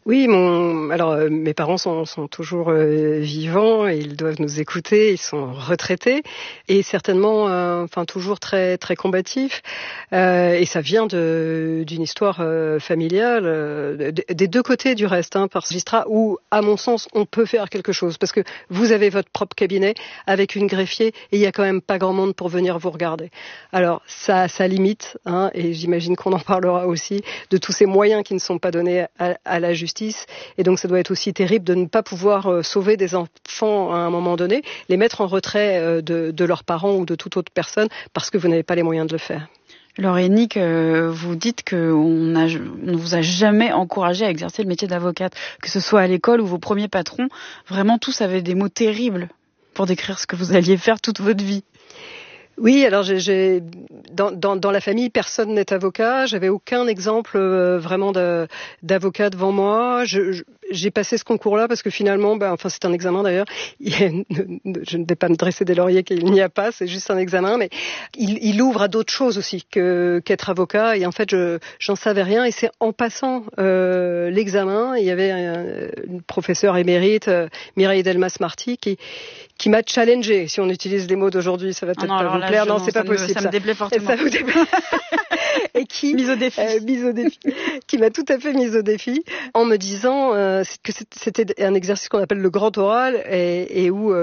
Oui, mes parents sont toujours vivants et ils doivent nous écouter. Ils sont retraités et certainement, toujours très très combatifs. Et ça vient d'une histoire familiale, des deux côtés du reste, par magistrat, où, à mon sens, on peut faire quelque chose parce que vous avez votre propre cabinet avec une greffier et il y a quand même pas grand monde pour venir vous regarder. Alors ça limite, et j'imagine qu'on en parlera aussi de tous ces moyens qui ne sont pas donnés à la justice. Et donc ça doit être aussi terrible de ne pas pouvoir sauver des enfants à un moment donné, les mettre en retrait de leurs parents ou de toute autre personne parce que vous n'avez pas les moyens de le faire. Laure Hennick, vous dites qu'on ne vous a jamais encouragé à exercer le métier d'avocate, que ce soit à l'école ou vos premiers patrons. Vraiment, tous avaient des mots terribles pour décrire ce que vous alliez faire toute votre vie. Oui, alors dans la famille, personne n'est avocat. J'avais aucun exemple vraiment d'avocat devant moi. J'ai passé ce concours-là parce que finalement, c'est un examen d'ailleurs. Je ne vais pas me dresser des lauriers qu'il n'y a pas, c'est juste un examen, mais il ouvre à d'autres choses aussi qu'être avocat. Et en fait, j'en savais rien. Et c'est en passant l'examen, il y avait une professeure émérite, Mireille Delmas-Marty, qui m'a challengée. Si on utilise les mots d'aujourd'hui, ça va peut-être pas vous plaire. Non, c'est pas possible. Ça me déplaît fortement. Ça vous déplaît. Et qui mise au défi. Qui m'a tout à fait mise au défi en me disant que c'était un exercice qu'on appelle le grand oral et où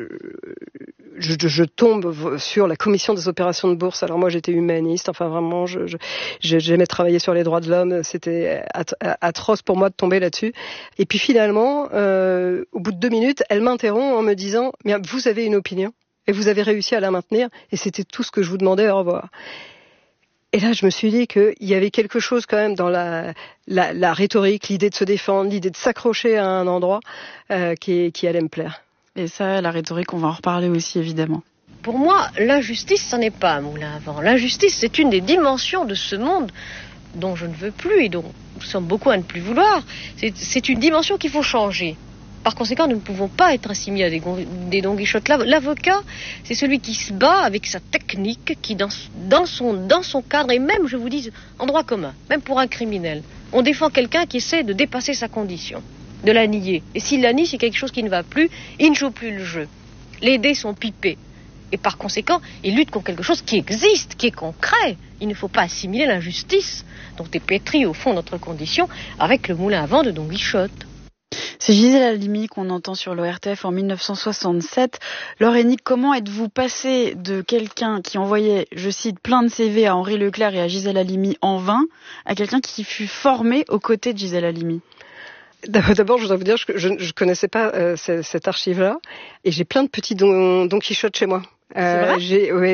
je tombe sur la commission des opérations de bourse. Alors moi j'étais humaniste, vraiment j'aimais travailler sur les droits de l'homme, c'était atroce pour moi de tomber là-dessus. Et puis finalement, au bout de 2 minutes, elle m'interrompt en me disant « Mais vous avez une opinion et vous avez réussi à la maintenir et c'était tout ce que je vous demandais, au revoir ». Et là, je me suis dit qu'il y avait quelque chose quand même dans la rhétorique, l'idée de se défendre, l'idée de s'accrocher à un endroit qui allait me plaire. Et ça, la rhétorique, on va en reparler aussi, évidemment. Pour moi, l'injustice, ça n'est pas un moulin à vent. L'injustice, c'est une des dimensions de ce monde dont je ne veux plus et dont nous sommes beaucoup à ne plus vouloir. C'est une dimension qu'il faut changer. Par conséquent, nous ne pouvons pas être assimilés à des Don Quichotte. L'avocat, c'est celui qui se bat avec sa technique, qui dans son cadre, et même, je vous dis, en droit commun, même pour un criminel, on défend quelqu'un qui essaie de dépasser sa condition, de la nier. Et s'il la nie, c'est quelque chose qui ne va plus, il ne joue plus le jeu. Les dés sont pipés. Et par conséquent, il lutte contre quelque chose qui existe, qui est concret. Il ne faut pas assimiler l'injustice dont est pétrie au fond notre condition avec le moulin à vent de Don Quichotte. C'est Gisèle Halimi qu'on entend sur l'ORTF en 1967. Laure Hennick, comment êtes-vous passée de quelqu'un qui envoyait, je cite, plein de CV à Henri Leclerc et à Gisèle Halimi en vain, à quelqu'un qui fut formé aux côtés de Gisèle Halimi ? D'abord, je dois vous dire que je ne connaissais pas cette archive-là et j'ai plein de petits Don Quichotte chez moi. C'est vrai ?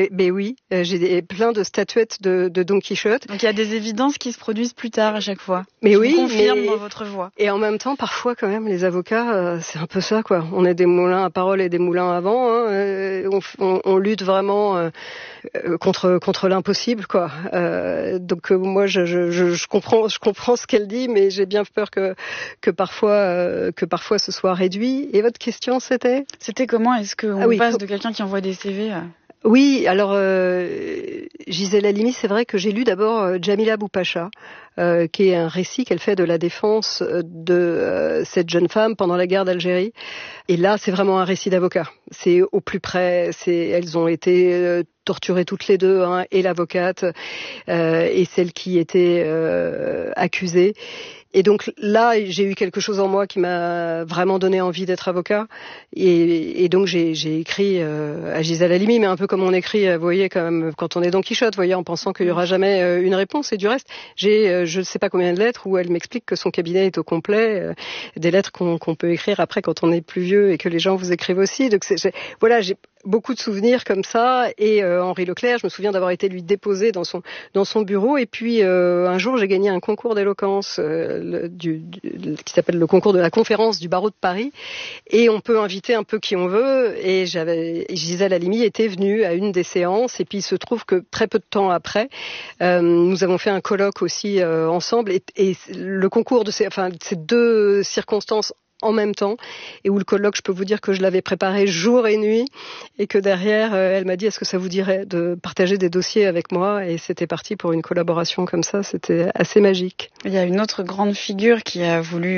J'ai plein de statuettes de Don Quichotte. Donc il y a des évidences qui se produisent plus tard à chaque fois. Mais oui, confirme dans votre voix. Et en même temps, parfois quand même, les avocats, c'est un peu ça, quoi. On est des moulins à parole et des moulins à vent. On lutte vraiment contre l'impossible, quoi. Donc moi, je comprends ce qu'elle dit, mais j'ai bien peur que parfois ce soit réduit. Et votre question, c'était comment est-ce qu'on passe de quelqu'un qui envoie des CV à... Oui, alors Gisèle Halimi, c'est vrai que j'ai lu d'abord Jamila Boupacha, qui est un récit qu'elle fait de la défense de cette jeune femme pendant la guerre d'Algérie. Et là, c'est vraiment un récit d'avocat. C'est au plus près. Elles ont été torturées toutes les deux, et l'avocate et celle qui était accusée. Et donc là, j'ai eu quelque chose en moi qui m'a vraiment donné envie d'être avocat. Et donc j'ai écrit à Gisèle Halimi, mais un peu comme on écrit, vous voyez, quand même, quand on est Don Quichotte, vous voyez, en pensant qu'il y aura jamais une réponse. Et du reste, j'ai je ne sais pas combien de lettres où elle m'explique que son cabinet est au complet, des lettres qu'on peut écrire après quand on est plus vieux et que les gens vous écrivent aussi. Donc j'ai beaucoup de souvenirs comme ça. Et Henri Leclerc, je me souviens d'avoir été lui déposer dans son bureau. Et puis un jour, j'ai gagné un concours d'éloquence qui s'appelle le concours de la conférence du barreau de Paris. Et on peut inviter un peu qui on veut. Et Gisèle Halimi était venue à une des séances. Et puis il se trouve que très peu de temps après, nous avons fait un colloque aussi ensemble. Et le concours de ces deux circonstances en même temps, et où le colloque, je peux vous dire que je l'avais préparé jour et nuit, et que derrière, elle m'a dit, est-ce que ça vous dirait de partager des dossiers avec moi? Et c'était parti pour une collaboration comme ça, c'était assez magique. Il y a une autre grande figure qui a voulu